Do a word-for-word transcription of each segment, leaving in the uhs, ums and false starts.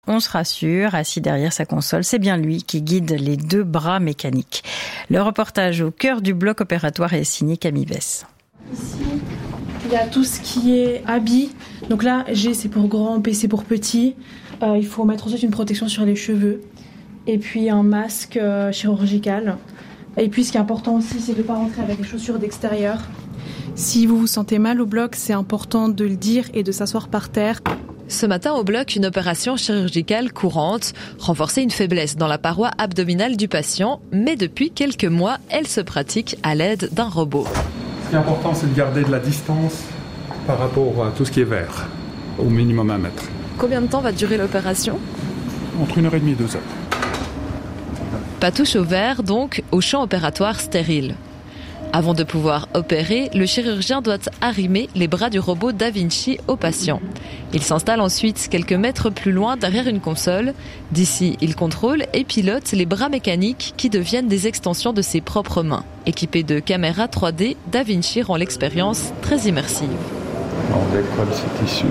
On se rassure, assis derrière sa console, c'est bien lui qui guide les deux bras mécaniques. Le reportage au cœur du bloc opératoire est signé Camille Bess. Ici, il y a tout ce qui est habits. Donc là, G c'est pour grand, P c'est pour petit. Euh, il faut mettre ensuite une protection sur les cheveux. Et puis un masque euh, chirurgical. Et puis ce qui est important aussi, c'est de ne pas rentrer avec les chaussures d'extérieur. Si vous vous sentez mal au bloc, c'est important de le dire et de s'asseoir par terre. Ce matin au bloc, une opération chirurgicale courante, renforcer une faiblesse dans la paroi abdominale du patient, mais depuis quelques mois, elle se pratique à l'aide d'un robot. Ce qui est important, c'est de garder de la distance par rapport à tout ce qui est vert, au minimum un mètre. Combien de temps va durer l'opération ? Entre une heure et demie et deux heures. Pas touche au verre, donc au champ opératoire stérile. Avant de pouvoir opérer, le chirurgien doit arrimer les bras du robot Da Vinci au patient. Il s'installe ensuite quelques mètres plus loin derrière une console. D'ici, il contrôle et pilote les bras mécaniques qui deviennent des extensions de ses propres mains. Équipé de caméras trois D, Da Vinci rend l'expérience très immersive. On décolle ce tissu.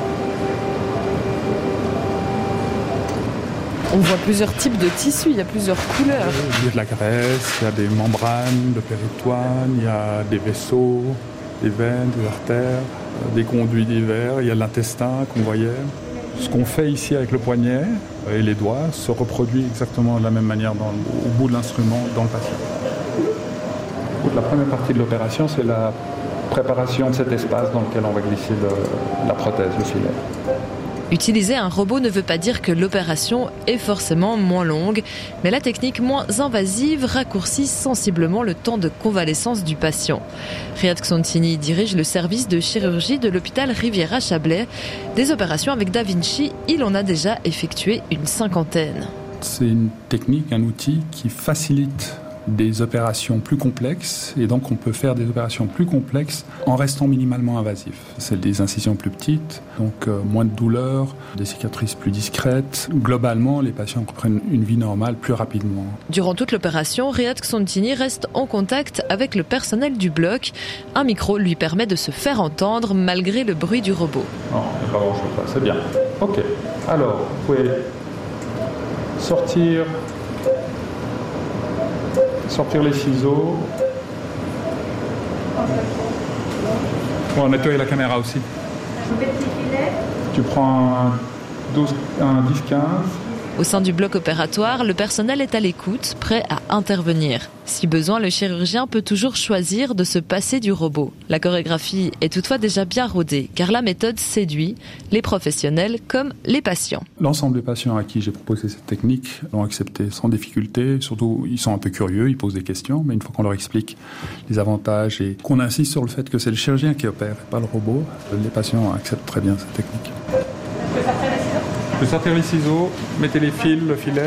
On voit plusieurs types de tissus, il y a plusieurs couleurs. Il y a de la graisse, il y a des membranes de péritoine, il y a des vaisseaux, des veines, des artères, des conduits divers, il y a l'intestin qu'on voyait. Ce qu'on fait ici avec le poignet et les doigts se reproduit exactement de la même manière dans, au bout de l'instrument dans le patient. La première partie de l'opération, c'est la préparation de cet espace dans lequel on va glisser le, la prothèse, le filet. Utiliser un robot ne veut pas dire que l'opération est forcément moins longue, mais la technique moins invasive raccourcit sensiblement le temps de convalescence du patient. Riyad Xontini dirige le service de chirurgie de l'hôpital Riviera-Chablais. Des opérations avec Da Vinci, il en a déjà effectué une cinquantaine. C'est une technique, un outil qui facilite des opérations plus complexes, et donc on peut faire des opérations plus complexes en restant minimalement invasif. C'est des incisions plus petites, donc euh, moins de douleur, des cicatrices plus discrètes. Globalement, les patients reprennent une vie normale plus rapidement. Durant toute l'opération, Riyad Xontini reste en contact avec le personnel du bloc. Un micro lui permet de se faire entendre malgré le bruit du robot. Non, il n'y a pas grand-chose, c'est bien. Ok, alors, vous pouvez sortir... Sortir les ciseaux. On va nettoyer la caméra aussi. Tu prends un, douze, un dix quinze. Au sein du bloc opératoire, le personnel est à l'écoute, prêt à intervenir. Si besoin, le chirurgien peut toujours choisir de se passer du robot. La chorégraphie est toutefois déjà bien rodée, car la méthode séduit les professionnels comme les patients. L'ensemble des patients à qui j'ai proposé cette technique l'ont accepté sans difficulté. Surtout, ils sont un peu curieux, ils posent des questions, mais une fois qu'on leur explique les avantages et qu'on insiste sur le fait que c'est le chirurgien qui opère et pas le robot, les patients acceptent très bien cette technique. Je peux sortir les ciseaux, mettez les fils, le filet.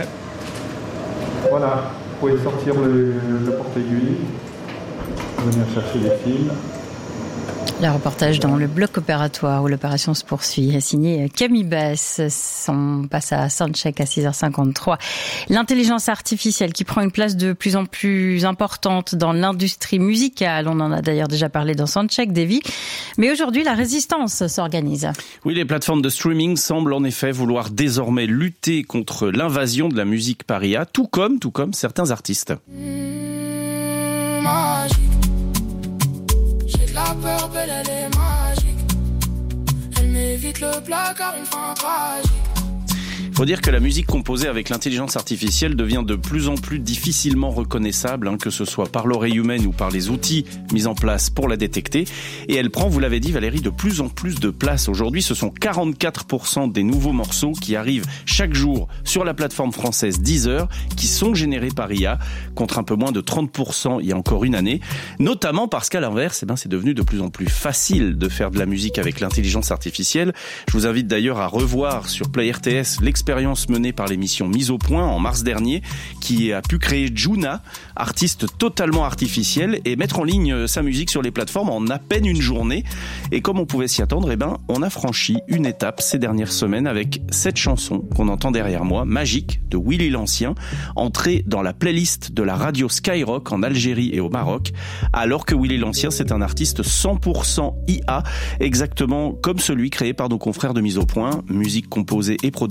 Voilà, vous pouvez sortir le, le porte-aiguille, venir chercher les fils. Le reportage dans le bloc opératoire où l'opération se poursuit est signé Camille Bess. On passe à Soundcheck à six heures cinquante-trois. L'intelligence artificielle qui prend une place de plus en plus importante dans l'industrie musicale. On en a d'ailleurs déjà parlé dans Soundcheck, Davy. Mais aujourd'hui, la résistance s'organise. Oui, les plateformes de streaming semblent en effet vouloir désormais lutter contre l'invasion de la musique par I A, tout comme, tout comme certains artistes. Mmh, magique. J'ai de la peur, belle, elle est magique. Elle m'évite le placard, une fin tragique. Faut dire que la musique composée avec l'intelligence artificielle devient de plus en plus difficilement reconnaissable, hein, que ce soit par l'oreille humaine ou par les outils mis en place pour la détecter. Et elle prend, vous l'avez dit Valérie, de plus en plus de place. Aujourd'hui, ce sont quarante-quatre pour cent des nouveaux morceaux qui arrivent chaque jour sur la plateforme française Deezer qui sont générés par I A, contre un peu moins de trente pour cent il y a encore une année. Notamment parce qu'à l'inverse, eh ben, c'est devenu de plus en plus facile de faire de la musique avec l'intelligence artificielle. Je vous invite d'ailleurs à revoir sur Play R T S l'expérience menée par l'émission Mise au Point en mars dernier, qui a pu créer Juna, artiste totalement artificiel, et mettre en ligne sa musique sur les plateformes en à peine une journée. Et comme on pouvait s'y attendre, eh ben, on a franchi une étape ces dernières semaines avec cette chanson qu'on entend derrière moi, Magique, de Willy l'Ancien, entrée dans la playlist de la radio Skyrock en Algérie et au Maroc, alors que Willy l'Ancien, c'est un artiste cent pour cent I A, exactement comme celui créé par nos confrères de Mise au Point, musique composée et produite grâce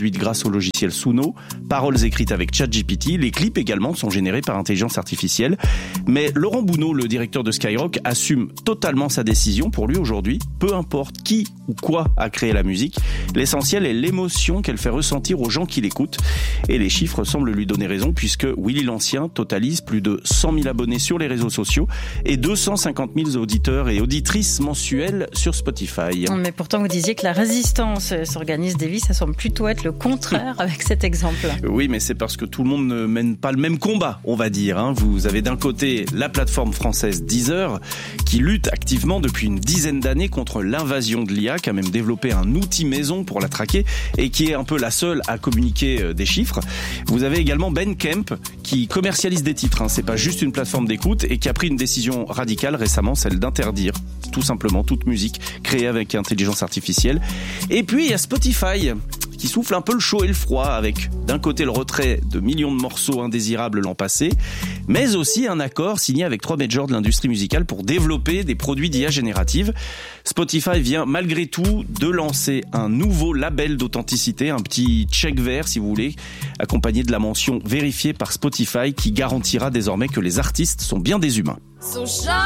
grâce au logiciel Suno, paroles écrites avec ChatGPT, les clips également sont générés par intelligence artificielle. Mais Laurent Bounot, le directeur de Skyrock, assume totalement sa décision. Pour lui aujourd'hui, peu importe qui ou quoi a créé la musique, l'essentiel est l'émotion qu'elle fait ressentir aux gens qui l'écoutent. Et les chiffres semblent lui donner raison puisque Willy l'Ancien totalise plus de cent mille abonnés sur les réseaux sociaux et deux cent cinquante mille auditeurs et auditrices mensuels sur Spotify. Mais pourtant, vous disiez que la résistance s'organise, Davy, ça semble plutôt être le contraire avec cet exemple. Oui, mais c'est parce que tout le monde ne mène pas le même combat, on va dire. Hein. Vous avez d'un côté la plateforme française Deezer qui lutte activement depuis une dizaine d'années contre l'invasion de l'I A, qui a même développé un outil maison pour la traquer et qui est un peu la seule à communiquer des chiffres. Vous avez également Bandcamp qui commercialise des titres. Hein. C'est pas juste une plateforme d'écoute et qui a pris une décision radicale récemment, celle d'interdire tout simplement toute musique créée avec intelligence artificielle. Et puis il y a Spotify qui souffle un peu le chaud et le froid avec d'un côté le retrait de millions de morceaux indésirables l'an passé, mais aussi un accord signé avec trois majors de l'industrie musicale pour développer des produits d'I A générative. Spotify vient malgré tout de lancer un nouveau label d'authenticité, un petit check vert si vous voulez, accompagné de la mention vérifiée par Spotify qui garantira désormais que les artistes sont bien des humains.